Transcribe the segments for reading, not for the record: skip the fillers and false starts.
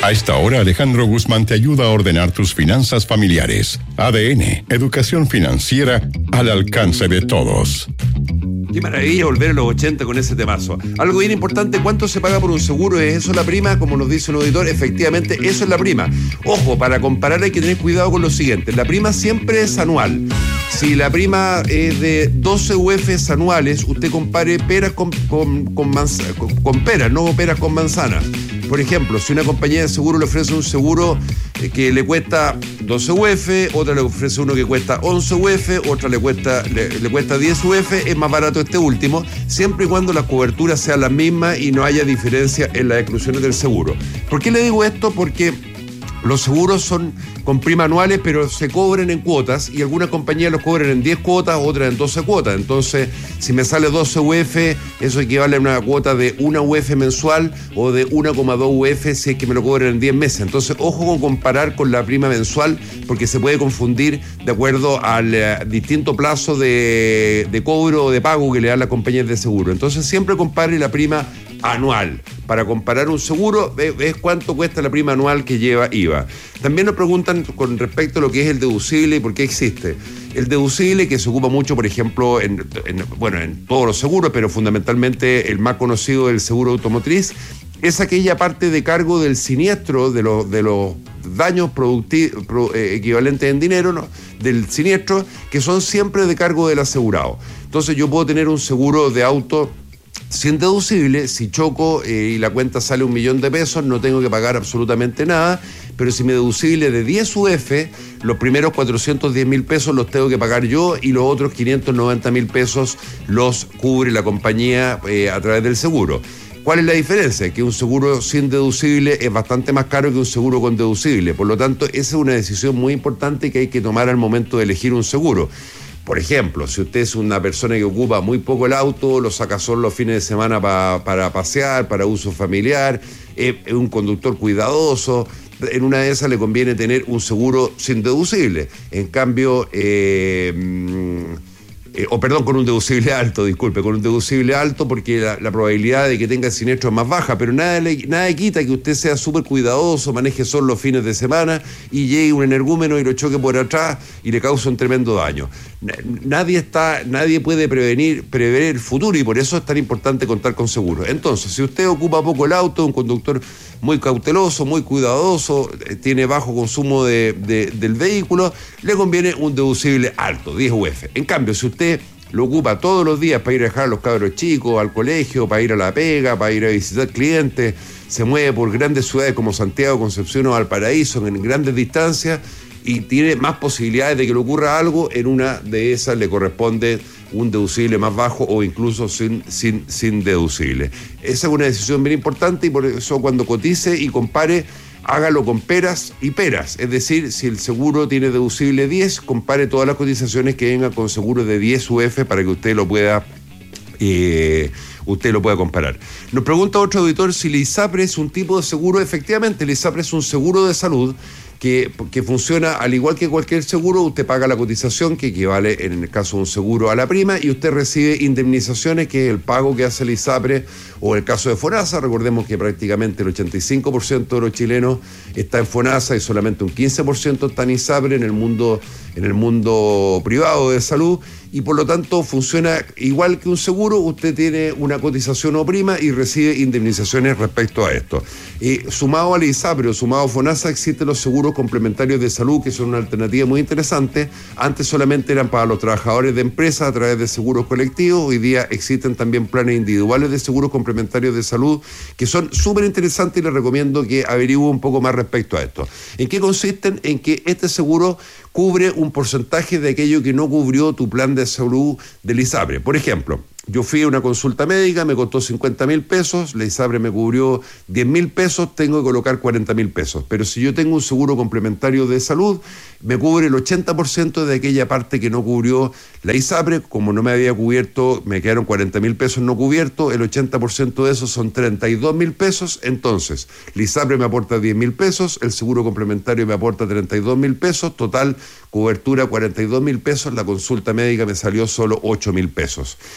A esta hora, Alejandro Guzmán te ayuda a ordenar tus finanzas familiares. ADN, educación financiera al alcance de todos. Qué maravilla volver a los 80 con ese temazo. Algo bien importante, ¿cuánto se paga por un seguro? ¿Es eso la prima? Como nos dice un auditor, efectivamente, eso es la prima. Ojo, para comparar hay que tener cuidado con lo siguiente. La prima siempre es anual. Si la prima es de 12 UFs anuales, usted compare peras con peras, no peras con manzanas. Por ejemplo, si una compañía de seguro le ofrece un seguro que le cuesta 12 UF, otra le ofrece uno que cuesta 11 UF, otra le cuesta 10 UF, es más barato este último, siempre y cuando las coberturas sean las mismas y no haya diferencia en las exclusiones del seguro. ¿Por qué le digo esto? Porque los seguros son con prima anuales, pero se cobran en cuotas y algunas compañías los cobran en 10 cuotas, otras en 12 cuotas. Entonces, si me sale 12 UF, eso equivale a una cuota de 1 UF mensual o de 1,2 UF si es que me lo cobran en 10 meses. Entonces, ojo con comparar con la prima mensual porque se puede confundir de acuerdo al distinto plazo de cobro o de pago que le dan las compañías de seguro. Entonces, siempre compare la prima anual. Para comparar un seguro, es cuánto cuesta la prima anual que lleva IVA. También nos preguntan con respecto a lo que es el deducible y por qué existe. El deducible, que se ocupa mucho, por ejemplo, en todos los seguros, pero fundamentalmente el más conocido del seguro automotriz, es aquella parte de cargo del siniestro, de los daños equivalentes en dinero, ¿no?, del siniestro, que son siempre de cargo del asegurado. Entonces yo puedo tener un seguro de auto sin deducible, si choco y la cuenta sale $1.000.000, no tengo que pagar absolutamente nada, pero si mi deducible de 10 UF, los primeros $410.000 los tengo que pagar yo y los otros $590.000 los cubre la compañía a través del seguro. ¿Cuál es la diferencia? Que un seguro sin deducible es bastante más caro que un seguro con deducible. Por lo tanto, esa es una decisión muy importante que hay que tomar al momento de elegir un seguro. Por ejemplo, si usted es una persona que ocupa muy poco el auto, lo saca solo los fines de semana para pasear, para uso familiar, es un conductor cuidadoso, en una de esas le conviene tener un seguro sin deducible. En cambio, con un deducible alto, con un deducible alto porque la probabilidad de que tenga siniestro es más baja, pero nada quita que usted sea súper cuidadoso, maneje solo los fines de semana y llegue un energúmeno y lo choque por atrás y le cause un tremendo daño. Nadie puede prever el futuro y por eso es tan importante contar con seguros. Entonces, si usted ocupa poco el auto, un conductor muy cauteloso, muy cuidadoso, tiene bajo consumo del vehículo, le conviene un deducible alto, 10 UF. En cambio, si usted lo ocupa todos los días para ir a dejar a los cabros chicos al colegio, para ir a la pega, para ir a visitar clientes, se mueve por grandes ciudades como Santiago, Concepción o Valparaíso en grandes distancias y tiene más posibilidades de que le ocurra algo, en una de esas le corresponde un deducible más bajo o incluso sin deducible. Esa es una decisión bien importante y por eso cuando cotice y compare, hágalo con peras y peras. Es decir, si el seguro tiene deducible 10, compare todas las cotizaciones que vengan con seguro de 10 UF para que usted lo pueda comparar. Nos pregunta otro auditor si el ISAPRE es un tipo de seguro. Efectivamente, el ISAPRE es un seguro de salud que funciona al igual que cualquier seguro. Usted paga la cotización que equivale en el caso de un seguro a la prima y usted recibe indemnizaciones, que es el pago que hace el ISAPRE, o el caso de FONASA. Recordemos que prácticamente el 85% de los chilenos está en FONASA y solamente un 15% está en ISAPRE en el mundo privado de salud, y por lo tanto funciona igual que un seguro. Usted tiene una cotización o prima y recibe indemnizaciones respecto a esto. Sumado al ISAPRE o sumado a FONASA existen los seguros complementarios de salud, que son una alternativa muy interesante. Antes solamente eran para los trabajadores de empresas a través de seguros colectivos. Hoy día existen también planes individuales de seguros complementarios de salud que son súper interesantes y les recomiendo que averigüen un poco más respecto a esto. ¿En qué consisten? En que este seguro cubre un porcentaje de aquello que no cubrió tu plan de salud del ISAPRE. Por ejemplo, yo fui a una consulta médica, me costó $50.000, la ISAPRE me cubrió $10.000, tengo que colocar $40.000. Pero si yo tengo un seguro complementario de salud, me cubre el 80% de aquella parte que no cubrió la ISAPRE. Como no me había cubierto, me quedaron $40.000 no cubiertos, el 80% de esos son $32.000. Entonces, la ISAPRE me aporta $10.000, el seguro complementario me aporta $32.000, total cobertura $42.000, la consulta médica me salió solo $8.000. También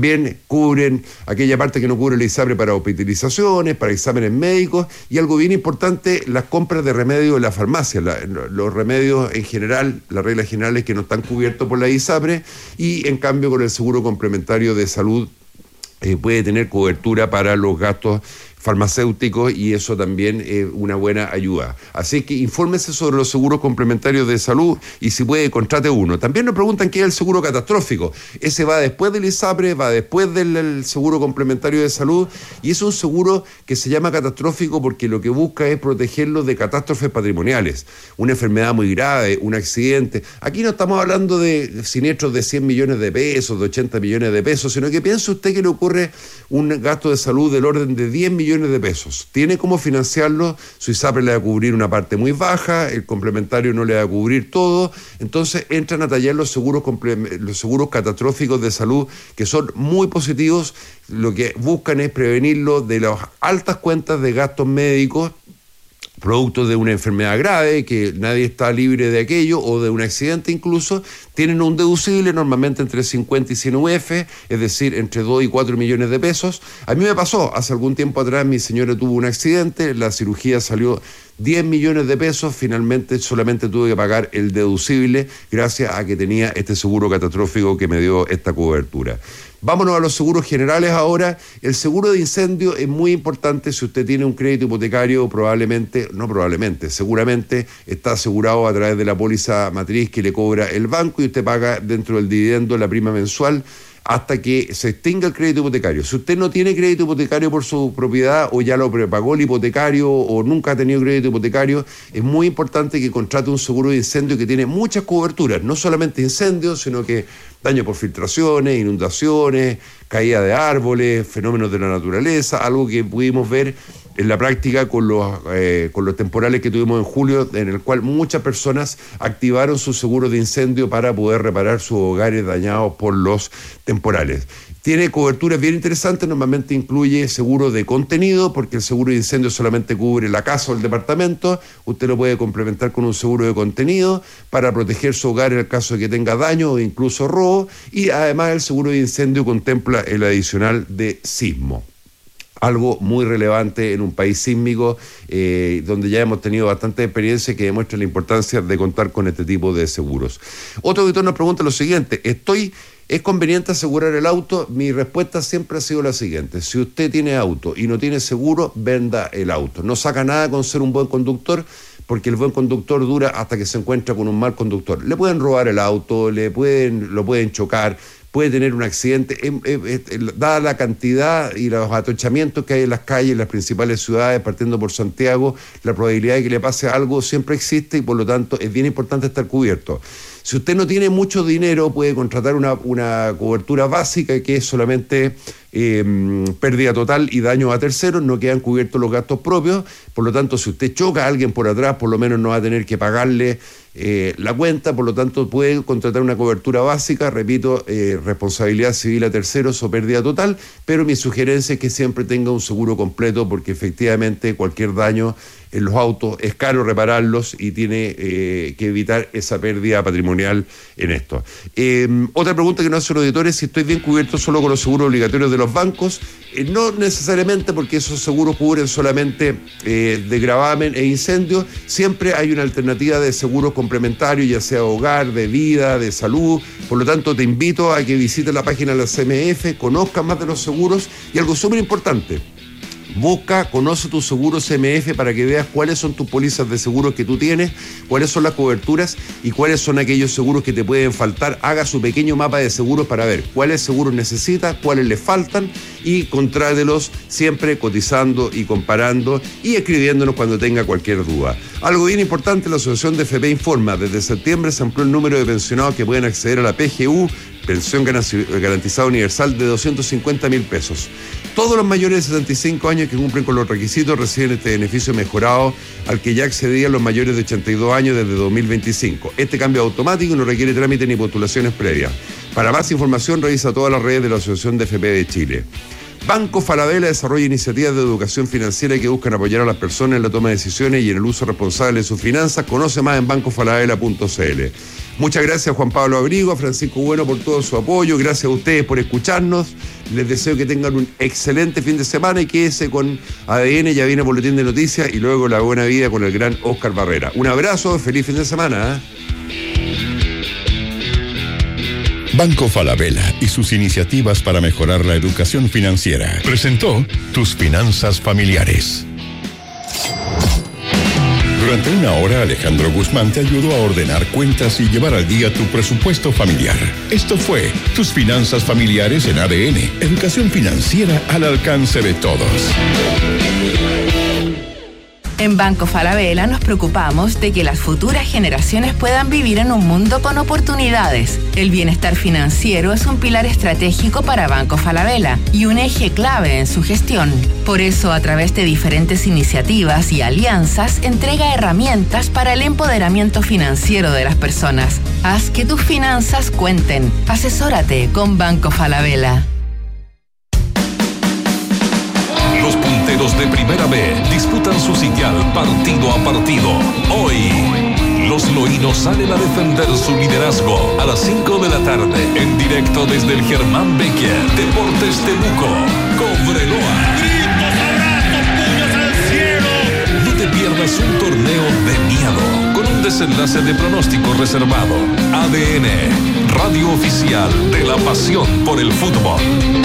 También cubren aquella parte que no cubre la ISAPRE para hospitalizaciones, para exámenes médicos, y algo bien importante, las compras de remedios de la farmacia. Los remedios en general, la regla general es que no están cubiertos por la ISAPRE, y en cambio con el seguro complementario de salud puede tener cobertura para los gastos farmacéuticos, y eso también es una buena ayuda. Así que infórmese sobre los seguros complementarios de salud y si puede, contrate uno. También nos preguntan qué es el seguro catastrófico. Ese va después del ISAPRE, va después del seguro complementario de salud, y es un seguro que se llama catastrófico porque lo que busca es protegerlos de catástrofes patrimoniales. Una enfermedad muy grave, un accidente. Aquí no estamos hablando de siniestros de 100 millones de pesos, de 80 millones de pesos, sino que piense usted que le ocurre un gasto de salud del orden de 10 millones de pesos. ¿Tiene cómo financiarlo? Su ISAPRE le va a cubrir una parte muy baja, el complementario no le va a cubrir todo, entonces entran a tallar los seguros catastróficos de salud, que son muy positivos. Lo que buscan es prevenirlo de las altas cuentas de gastos médicos producto de una enfermedad grave, que nadie está libre de aquello, o de un accidente incluso. Tienen un deducible normalmente entre 50 y 100 UF, es decir, entre 2 y 4 millones de pesos. A mí me pasó, hace algún tiempo atrás mi señora tuvo un accidente, la cirugía salió 10 millones de pesos, finalmente solamente tuve que pagar el deducible gracias a que tenía este seguro catastrófico que me dio esta cobertura. Vámonos a los seguros generales ahora. El seguro de incendio es muy importante. Si usted tiene un crédito hipotecario, seguramente está asegurado a través de la póliza matriz que le cobra el banco, y usted paga dentro del dividendo la prima mensual hasta que se extinga el crédito hipotecario. Si usted no tiene crédito hipotecario por su propiedad, o ya lo prepagó el hipotecario, o nunca ha tenido crédito hipotecario, es muy importante que contrate un seguro de incendio que tiene muchas coberturas, no solamente incendios, sino que daño por filtraciones, inundaciones, caída de árboles, fenómenos de la naturaleza, algo que pudimos ver en la práctica con los temporales que tuvimos en julio, en el cual muchas personas activaron su seguro de incendio para poder reparar sus hogares dañados por los temporales. Tiene coberturas bien interesantes, normalmente incluye seguro de contenido, porque el seguro de incendio solamente cubre la casa o el departamento. Usted lo puede complementar con un seguro de contenido para proteger su hogar en el caso de que tenga daño o incluso robo, y además el seguro de incendio contempla el adicional de sismo. Algo muy relevante en un país sísmico, donde ya hemos tenido bastante experiencia, que demuestra la importancia de contar con este tipo de seguros. Otro auditor nos pregunta lo siguiente: ¿es conveniente asegurar el auto? Mi respuesta siempre ha sido la siguiente: si usted tiene auto y no tiene seguro, venda el auto. No saca nada con ser un buen conductor, porque el buen conductor dura hasta que se encuentra con un mal conductor. Le pueden robar el auto, lo pueden chocar, puede tener un accidente. Dada la cantidad y los atochamientos que hay en las calles, en las principales ciudades, partiendo por Santiago, la probabilidad de que le pase algo siempre existe, y por lo tanto es bien importante estar cubierto. Si usted no tiene mucho dinero, puede contratar una cobertura básica, que es solamente pérdida total y daño a terceros, no quedan cubiertos los gastos propios. Por lo tanto, si usted choca a alguien por atrás, por lo menos no va a tener que pagarle la cuenta. Por lo tanto, puede contratar una cobertura básica, repito, responsabilidad civil a terceros o pérdida total, pero mi sugerencia es que siempre tenga un seguro completo, porque efectivamente cualquier daño en los autos es caro repararlos, y tiene que evitar esa pérdida patrimonial en esto. Otra pregunta que nos hacen los auditores: si estoy bien cubierto solo con los seguros obligatorios de los bancos. No necesariamente, porque esos seguros cubren solamente de gravamen e incendios. Siempre hay una alternativa de seguros complementarios, ya sea hogar, de vida, de salud. Por lo tanto, te invito a que visites la página de la CMF, conozcas más de los seguros, y algo súper importante: conoce tu seguro CMF para que veas cuáles son tus pólizas de seguros que tú tienes, cuáles son las coberturas y cuáles son aquellos seguros que te pueden faltar. Haga su pequeño mapa de seguros para ver cuáles seguros necesita, cuáles le faltan, y contrátelos, siempre cotizando y comparando y escribiéndonos cuando tenga cualquier duda. Algo bien importante: la Asociación de FP informa, desde septiembre se amplió el número de pensionados que pueden acceder a la PGU, pensión garantizada universal, de 250.000 pesos. Todos los mayores de 75 años que cumplen con los requisitos reciben este beneficio mejorado, al que ya accedían los mayores de 82 años desde 2025. Este cambio es automático y no requiere trámite ni postulaciones previas. Para más información, revisa todas las redes de la Asociación de FP de Chile. Banco Falabella desarrolla iniciativas de educación financiera que buscan apoyar a las personas en la toma de decisiones y en el uso responsable de sus finanzas. Conoce más en bancofalabella.cl. Muchas gracias, Juan Pablo Abrigo, a Francisco Bueno por todo su apoyo. Gracias a ustedes por escucharnos. Les deseo que tengan un excelente fin de semana y quédese con ADN, ya viene Boletín de Noticias y luego La Buena Vida con el gran Oscar Barrera. Un abrazo, feliz fin de semana. Banco Falabella y sus iniciativas para mejorar la educación financiera presentó Tus Finanzas Familiares. Durante una hora, Alejandro Guzmán te ayudó a ordenar cuentas y llevar al día tu presupuesto familiar. Esto fue Tus Finanzas Familiares en ADN, educación financiera al alcance de todos. En Banco Falabella nos preocupamos de que las futuras generaciones puedan vivir en un mundo con oportunidades. El bienestar financiero es un pilar estratégico para Banco Falabella y un eje clave en su gestión. Por eso, a través de diferentes iniciativas y alianzas, entrega herramientas para el empoderamiento financiero de las personas. Haz que tus finanzas cuenten. Asesórate con Banco Falabella. Los punteros de Primera B disputan su sitial partido a partido. Hoy, los loínos salen a defender su liderazgo a las 5 de la tarde, en directo desde el Germán Becker, Deportes Temuco, Cobreloa. ¡Gritos, abrazos, puños al cielo! No te pierdas un torneo de miedo, con un desenlace de pronóstico reservado. ADN, radio oficial de la pasión por el fútbol.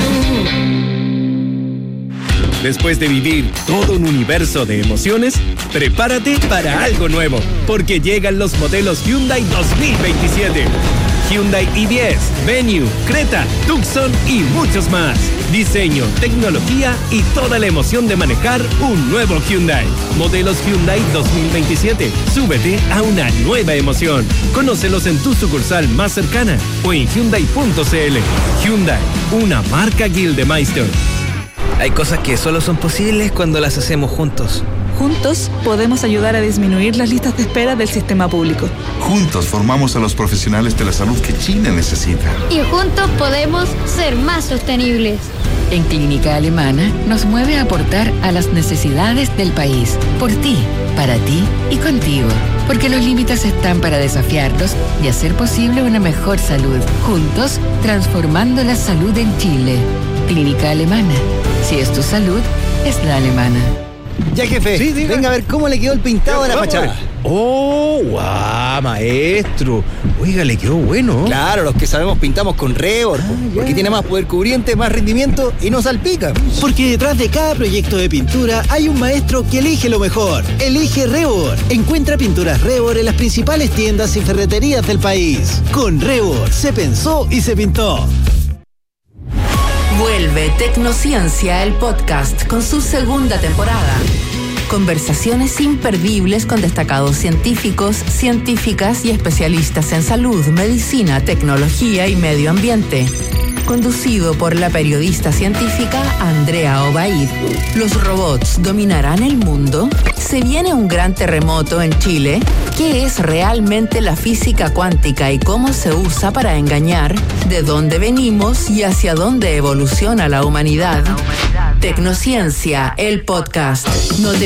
Después de vivir todo un universo de emociones, prepárate para algo nuevo, porque llegan los modelos Hyundai 2027. Hyundai i10, Venue, Creta, Tucson y muchos más. Diseño, tecnología y toda la emoción de manejar un nuevo Hyundai. Modelos Hyundai 2027. Súbete a una nueva emoción. Conócelos en tu sucursal más cercana o en Hyundai.cl. Hyundai, una marca Gildemeister. Hay cosas que solo son posibles cuando las hacemos juntos. Juntos podemos ayudar a disminuir las listas de espera del sistema público. Juntos formamos a los profesionales de la salud que Chile necesita. Y juntos podemos ser más sostenibles. En Clínica Alemana nos mueve a aportar a las necesidades del país. Por ti, para ti y contigo. Porque los límites están para desafiarlos y hacer posible una mejor salud. Juntos, transformando la salud en Chile. Clínica Alemana. Si es tu salud, es la alemana. Ya, jefe, sí, venga a ver cómo le quedó el pintado de la fachada. ¡Oh, guau, maestro! Oiga, le quedó bueno. Claro, los que sabemos pintamos con Revor, porque tiene más poder cubriente, más rendimiento y no salpica. Porque detrás de cada proyecto de pintura hay un maestro que elige lo mejor. Elige Revor. Encuentra pinturas Revor en las principales tiendas y ferreterías del país. Con Revor se pensó y se pintó. Vuelve Tecnociencia, el podcast, con su segunda temporada. Conversaciones imperdibles con destacados científicos, científicas y especialistas en salud, medicina, tecnología y medio ambiente. Conducido por la periodista científica Andrea Obaid. ¿Los robots dominarán el mundo? ¿Se viene un gran terremoto en Chile? ¿Qué es realmente la física cuántica y cómo se usa para engañar? ¿De dónde venimos y hacia dónde evoluciona la humanidad? Tecnociencia, el podcast. No te